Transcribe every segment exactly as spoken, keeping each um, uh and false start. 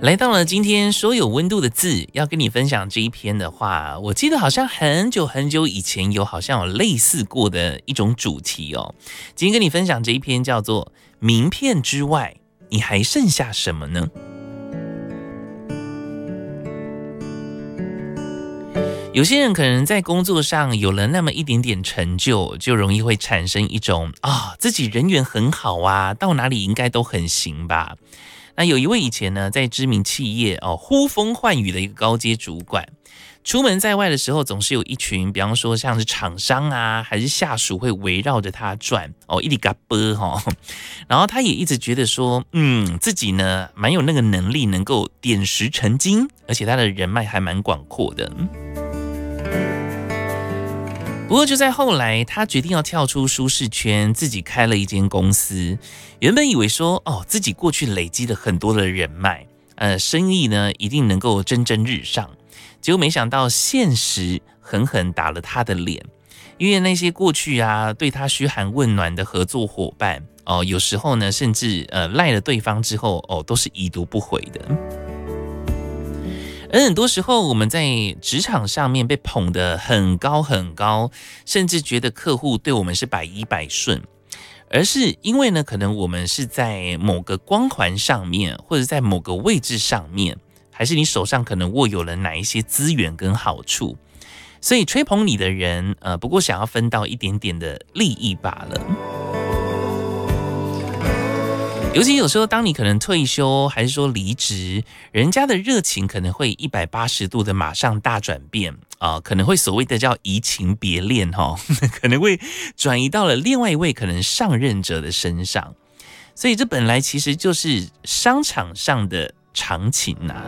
来到了今天说有温度的字，要跟你分享这一篇的话，我记得好像很久很久以前有好像有类似过的一种主题哦。今天跟你分享这一篇叫做名片之外，你还剩下什么呢？有些人可能在工作上有了那么一点点成就，就容易会产生一种啊、哦，自己人缘很好啊，到哪里应该都很行吧。那有一位以前呢，在知名企业哦呼风唤雨的一个高阶主管，出门在外的时候，总是有一群，比方说像是厂商啊，还是下属会围绕着他转哦，一里嘎波哈。然后他也一直觉得说，嗯，自己呢蛮有那个能力，能够点石成金，而且他的人脉还蛮广阔的。不过就在后来，他决定要跳出舒适圈，自己开了一间公司。原本以为说，哦，自己过去累积了很多的人脉，呃，生意呢一定能够蒸蒸日上。结果没想到现实狠狠打了他的脸，因为那些过去啊对他嘘寒问暖的合作伙伴，哦，有时候呢甚至呃赖了对方之后，哦，都是已读不回的。而很多时候，我们在职场上面被捧得很高很高，甚至觉得客户对我们是百依百顺，而是因为呢，可能我们是在某个光环上面，或者在某个位置上面，还是你手上可能握有了哪一些资源跟好处，所以吹捧你的人，呃，不过想要分到一点点的利益罢了。尤其有时候，当你可能退休，还是说离职，人家的热情可能会一百八十度的马上大转变啊、呃，可能会所谓的叫移情别恋哈，可能会转移到了另外一位可能上任者的身上，所以这本来其实就是商场上的常情啊。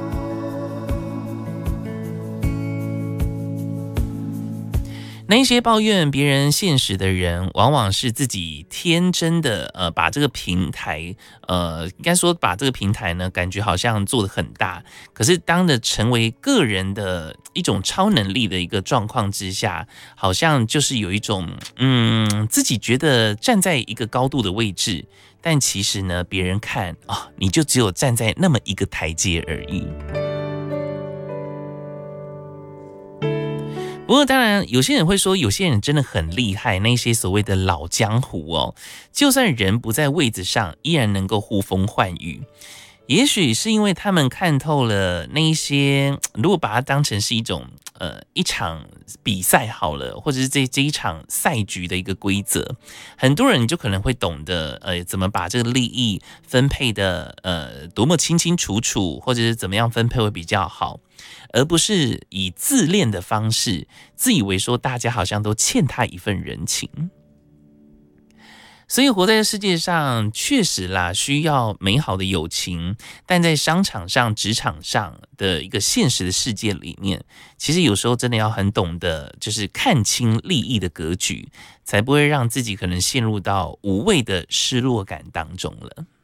那一些抱怨别人现实的人，往往是自己天真的，呃，把这个平台，呃，应该说把这个平台呢，感觉好像做得很大，可是当的成为个人的一种超能力的一个状况之下，好像就是有一种，嗯，自己觉得站在一个高度的位置，但其实呢，别人看啊、哦，你就只有站在那么一个台阶而已。不过当然有些人会说，有些人真的很厉害，那些所谓的老江湖哦，就算人不在位子上，依然能够呼风唤雨。也许是因为他们看透了那一些，如果把它当成是一种呃一场比赛好了，或者是这这一场赛局的一个规则，很多人就可能会懂得呃怎么把这个利益分配的呃多么清清楚楚，或者是怎么样分配会比较好，而不是以自恋的方式，自以为说大家好像都欠他一份人情。所以活在这世界上，确实啦，需要美好的友情，但在商场上、职场上的一个现实的世界里面，其实有时候真的要很懂得，就是看清利益的格局，才不会让自己可能陷入到无谓的失落感当中了。